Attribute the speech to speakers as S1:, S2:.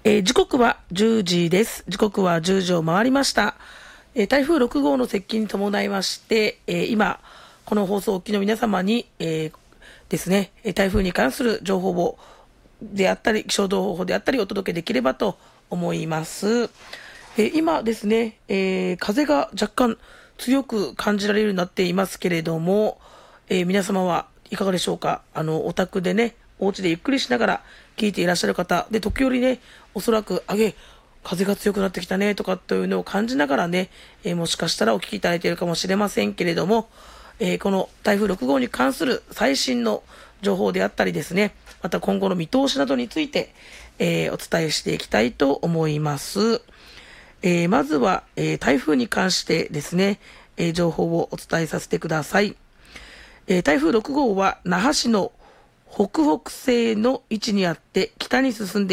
S1: 時刻は10時です。時刻は10時を回りました。台風6号の接近に伴いまして、今、この放送をお聞きの皆様に、ですね、台風に関する情報をであったり、気象情報であったりお届けできればと思います。今ですね、風が若干強く感じられるようになっていますけれども、皆様はいかがでしょうか。お宅でね、お家でゆっくりしながら聞いていらっしゃる方で、時折ね、おそらく風が強くなってきたねとかというのを感じながらね、もしかしたらお聞きいただいているかもしれませんけれども、この台風6号に関する最新の情報であったりですね、また今後の見通しなどについて、お伝えしていきたいと思います。まずは、台風に関してですね、情報をお伝えさせてください。台風6号は那覇市の北北西の位置にあって北に進んで